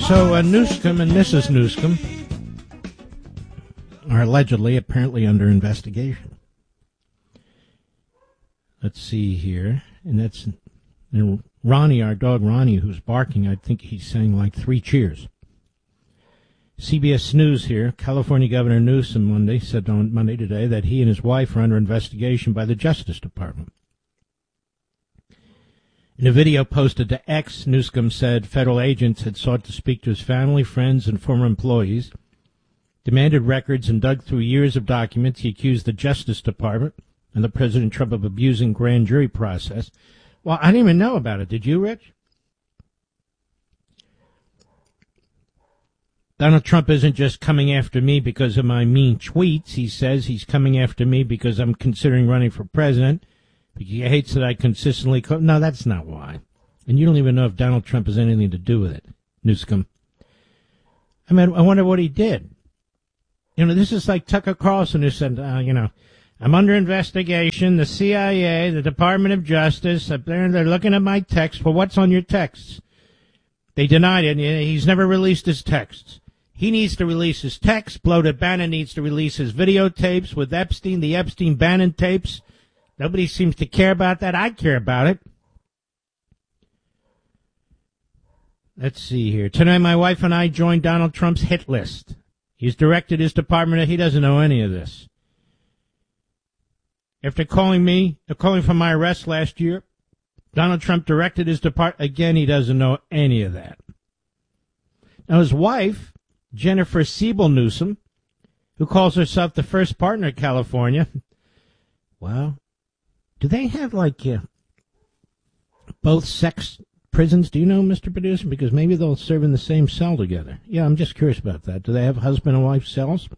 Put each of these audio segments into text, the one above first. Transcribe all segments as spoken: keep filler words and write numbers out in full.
So uh, Newsom and Missus Newsom are allegedly, apparently, under investigation. Let's see here. And that's you know, Ronnie, our dog Ronnie, who's barking. I think he's saying like three cheers. C B S News here. California Governor Newsom Monday said on Monday today that he and his wife are under investigation by the Justice Department. In a video posted to X, Newsom said federal agents had sought to speak to his family, friends, and former employees, demanded records, and dug through years of documents. He accused the Justice Department and the President Trump of abusing grand jury process. Well, I didn't even know about it. Did you, Rich? Donald Trump isn't just coming after me because of my mean tweets. He says he's coming after me because I'm considering running for president. He hates that I consistently... Co- no, that's not why. And you don't even know if Donald Trump has anything to do with it, Newsom. I mean, I wonder what he did. You know, this is like Tucker Carlson who said, uh, you know, I'm under investigation, the C I A, the Department of Justice, up there, they're looking at my texts. Well, what's on your texts? They denied it. He's never released his texts. He needs to release his texts. Bloated Bannon needs to release his videotapes with Epstein, the Epstein-Bannon tapes. Nobody seems to care about that. I care about it. Let's see here. Tonight, my wife and I joined Donald Trump's hit list. He's directed his department. He doesn't know any of this. After calling me, uh, calling for my arrest last year, Donald Trump directed his department. Again, he doesn't know any of that. Now, his wife, Jennifer Siebel Newsom, who calls herself the first partner of California, well, do they have, like, uh, both sex prisons? Do you know, Mister Producer? Because maybe they'll serve in the same cell together. Yeah, I'm just curious about that. Do they have husband and wife cells?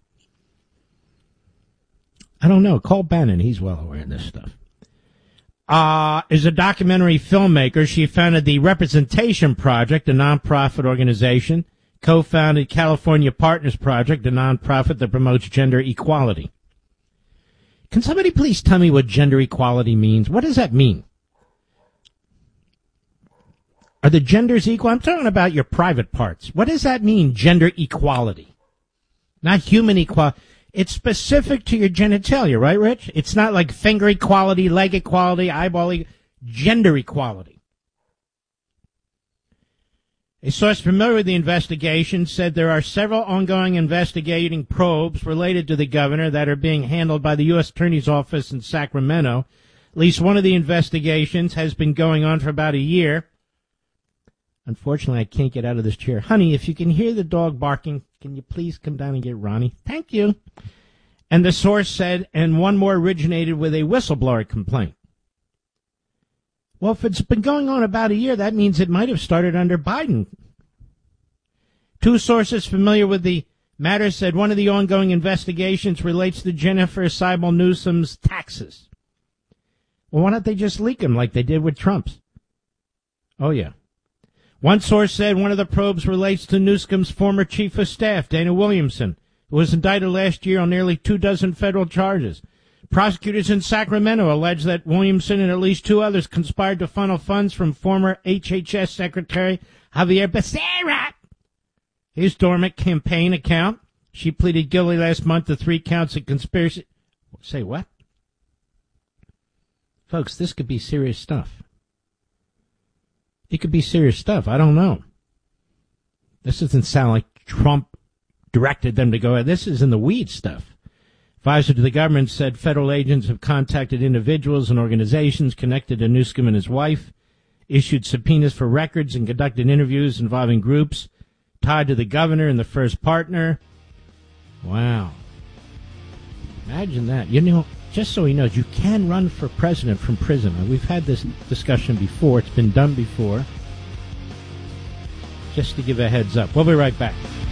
I don't know. Call Bannon. He's well aware of this stuff. Uh, is a documentary filmmaker. She founded the Representation Project, a nonprofit organization, co-founded California Partners Project, a nonprofit that promotes gender equality. Can somebody please tell me what gender equality means? What does that mean? Are the genders equal? I'm talking about your private parts. What does that mean, gender equality? Not human equality. It's specific to your genitalia, right, Rich? It's not like finger equality, leg equality, eyeball equality. Gender equality. A source familiar with the investigation said there are several ongoing investigating probes related to the governor that are being handled by the U S Attorney's Office in Sacramento. At least one of the investigations has been going on for about a year. Unfortunately, I can't get out of this chair. Honey, if you can hear the dog barking, can you please come down and get Ronnie? Thank you. And the source said, and one more originated with a whistleblower complaint. Well, if it's been going on about a year, that means it might have started under Biden. Two sources familiar with the matter said one of the ongoing investigations relates to Jennifer Siebel Newsom's taxes. Well, why don't they just leak them like they did with Trump's? Oh, yeah. One source said one of the probes relates to Newsom's former chief of staff, Dana Williamson, who was indicted last year on nearly two dozen federal charges. Prosecutors in Sacramento allege that Williamson and at least two others conspired to funnel funds from former H H S Secretary Javier Becerra, his dormant campaign account. She pleaded guilty last month to three counts of conspiracy. Say what? Folks, this could be serious stuff. It could be serious stuff. I don't know. This doesn't sound like Trump directed them to go. This is in the weed stuff. Advisor to the government said federal agents have contacted individuals and organizations connected to Newsom and his wife, issued subpoenas for records, and conducted interviews involving groups tied to the governor and the first partner. Wow. Imagine that. You know, just so he knows, you can run for president from prison. We've had this discussion before. It's been done before. Just to give a heads up. We'll be right back.